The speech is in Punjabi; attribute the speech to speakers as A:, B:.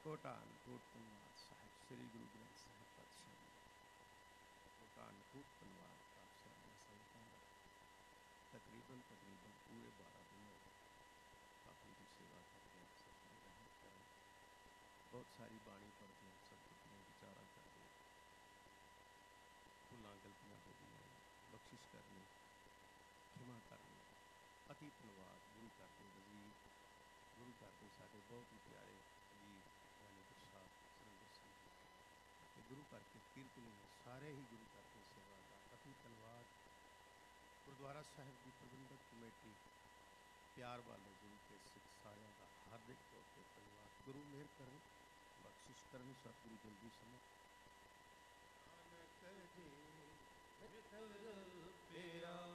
A: ਕੋਟਾਨ ਕੋਟ ਧੰਨਵਾਦ ਸਾਹਿਬ ਸ੍ਰੀ ਗੁਰੂ ਗ੍ਰੰਥ ਸਾਹਿਬ ਪਾਤਸ਼ਾਹ ਜੀ। ਕੋਟਾਨ ਕੋਟ ਧੰਨਵਾਦ ਆਪ ਸਾਰੀਆਂ ਸੰਗਤਾਂ ਦਾ। ਤਕਰੀਬਨ ਪੂਰੇ 12 ਦਿਨ ਹੋ ਗਏ ਬਾਪੂ ਦੀ ਸੇਵਾ ਕਰਦੇ ਹਾਂ, ਸਤਿਗੁਰੂ ਰਹਿਮਤ ਕਰਨ। ਬਹੁਤ ਸਾਰੀ ਬਾਣੀ ਪੜ੍ਹਦੇ ਹਾਂ, ਸਤਿਗੁਰੂ ਦੀਆਂ ਵਿਚਾਰਾਂ ਕਰਦੇ ਹਾਂ। ਭੁੱਲਾਂ ਗਲਤੀਆਂ ਹੋ ਗਈਆਂ, ਬਖਸ਼ਿਸ਼ ਕਰਨੀ, ਖਿਮਾ ਕਰਨੀ। ਅਤੀ ਧੰਨਵਾਦ ਗੁਰੂ ਘਰ ਦੇ ਵਜ਼ੀਰ, ਗੁਰੂ ਘਰ ਦੇ ਸਾਡੇ ਬਹੁਤ ਹੀ ਪਿਆਰੇ ਵੀਰ ਗਿਆਨੀ ਪ੍ਰਸਾਦ ਸੁਰਿੰਦਰ ਸਿੰਘ ਜੀ ਅਤੇ ਗੁਰੂ ਘਰ ਕੇ ਕੀਰਤਨੀਏ ਸਾਰੇ ਹੀ ਗੁਰੂ ਘਰ ਦੇ ਸੇਵਾਦਾਰ, ਅਤੀ ਧੰਨਵਾਦ। ਗੁਰਦੁਆਰਾ ਸਾਹਿਬ ਦੀ ਪ੍ਰਬੰਧਕ ਕਮੇਟੀ, ਪਿਆਰ ਵਾਲੇ ਗੁਰੂ ਕੇ ਸਿੱਖ ਸਾਰਿਆਂ ਦਾ ਹਾਰਦਿਕ ਤੌਰ 'ਤੇ ਧੰਨਵਾਦ। ਗੁਰੂ ਮਿਹਰ ਕਰਨ, ਬਖਸ਼ਿਸ਼ ਕਰਨ, ਸਤਿਗੁਰੂ ਜਲਦੀ ਸਮਝ। ਨਾਨਕ ਜੀ ਮਿੱਤਰ ਪਿਆਰਾ